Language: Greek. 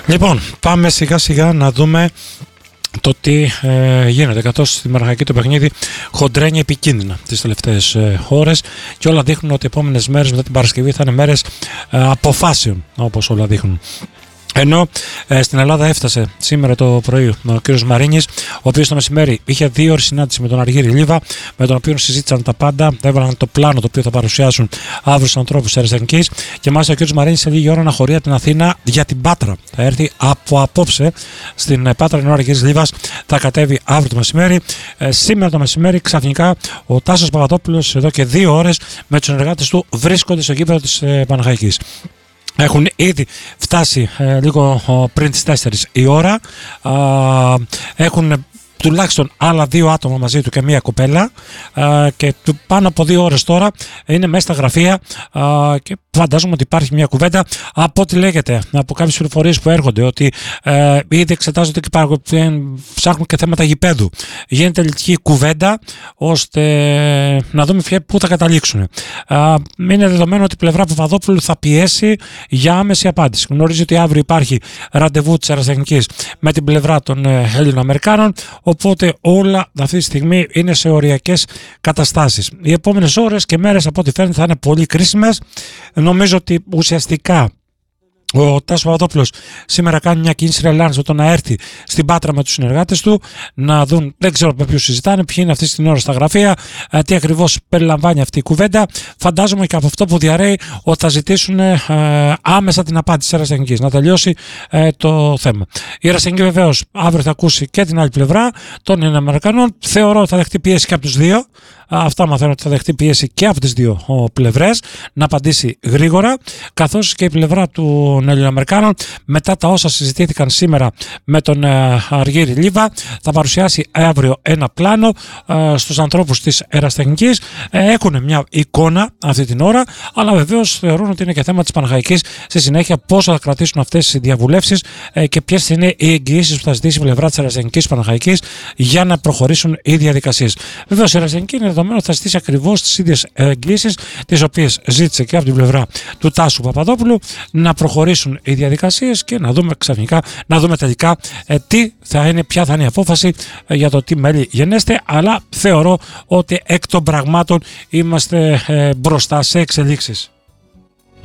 Λοιπόν, πάμε σιγά σιγά να δούμε το τι γίνεται, καθώς στη Παναχαϊκή το παιχνίδι χοντρένει επικίνδυνα τις τελευταίες ώρες και όλα δείχνουν ότι οι επόμενες μέρες μετά την Παρασκευή θα είναι μέρες αποφάσεων, όπως όλα δείχνουν. Ενώ στην Ελλάδα έφτασε σήμερα το πρωί ο κ. Μαρίνης, ο οποίος το μεσημέρι είχε 2 ώρες συνάντηση με τον Αργύρη Λίβα, με τον οποίο συζήτησαν τα πάντα, έβαλαν το πλάνο το οποίο θα παρουσιάσουν αύριο στους ανθρώπους της Ερασιτεχνικής και μάλιστα ο κ. Μαρίνης σε λίγη ώρα αναχωρεί από την Αθήνα για την Πάτρα. Θα έρθει από απόψε στην Πάτρα, ενώ ο Αργύρης Λίβας θα κατέβει αύριο το μεσημέρι. Σήμερα το μεσημέρι ξαφνικά ο Τάσος Παπαδόπουλος εδώ και 2 ώρες με τους συνεργάτες του βρίσκονται στο γήπεδο της Παναχαϊκής. Έχουν ήδη φτάσει λίγο πριν τις 4 η ώρα. Έχουν τουλάχιστον άλλα 2 άτομα μαζί του και μία κοπέλα και πάνω από 2 ώρες τώρα είναι μέσα στα γραφεία και φαντάζομαι ότι υπάρχει μια κουβέντα από ό,τι λέγεται από κάποιες πληροφορίες που έρχονται ότι ήδη εξετάζονται και ψάχνουν και θέματα γηπέδου. Γίνεται λιτική κουβέντα ώστε να δούμε πού θα καταλήξουν. Είναι δεδομένο ότι η πλευρά Παπαδόπουλου θα πιέσει για άμεση απάντηση. Γνωρίζει ότι αύριο υπάρχει ραντεβού της Ερασιτεχνικής με την πλευρά των Έλληνο-Αμερικάνων. Οπότε όλα αυτή τη στιγμή είναι σε οριακές καταστάσεις. Οι επόμενες ώρες και μέρες από ό,τι φαίνεται θα είναι πολύ κρίσιμες. Νομίζω ότι ουσιαστικά ο Τάσος Παπαδόπουλος σήμερα κάνει μια κίνηση ρελάνης το να έρθει στην Πάτρα με τους συνεργάτες του να δουν, δεν ξέρω με ποιους συζητάνε, ποιοι είναι αυτή την ώρα στα γραφεία, τι ακριβώς περιλαμβάνει αυτή η κουβέντα. Φαντάζομαι και από αυτό που διαρρέει ότι θα ζητήσουν άμεσα την απάντηση της Ερασιτεχνικής, να τελειώσει το θέμα. Η Ερασιτεχνική βεβαίως αύριο θα ακούσει και την άλλη πλευρά των Αμερικανών. Θεωρώ ότι θα δεχτεί πίεση και από τους δύο. Αυτά μαθαίνω ότι θα δεχτεί πίεση και από τις δύο πλευρές να απαντήσει γρήγορα, καθώς και η πλευρά των Ελληνοαμερικάνων μετά τα όσα συζητήθηκαν σήμερα με τον Αργύρη Λίβα θα παρουσιάσει αύριο ένα πλάνο στους ανθρώπους της Ερασιτεχνικής. Έχουν μια εικόνα αυτή την ώρα, αλλά βεβαίως θεωρούν ότι είναι και θέμα της Παναχαϊκής στη συνέχεια πόσο θα κρατήσουν αυτές οι διαβουλεύσεις και ποιες είναι οι εγγυήσεις που θα ζητήσει η πλευρά της Ερασιτεχνικής Παναχαϊκής για να προχωρήσουν οι διαδικασίες. Βεβαίως η Ερασιτεχνική είναι δεδομένο ότι θα ζητήσει ακριβώς τις ίδιες εγγυήσεις τις οποίες ζήτησε και από την πλευρά του Τάσου Παπαδόπουλου να προχωρήσουν οι διαδικασίες και να δούμε ξαφνικά, να δούμε τελικά ποια θα είναι η απόφαση για το τι μέλη γενέστε, αλλά θεωρώ ότι εκ των πραγμάτων είμαστε μπροστά σε εξελίξεις.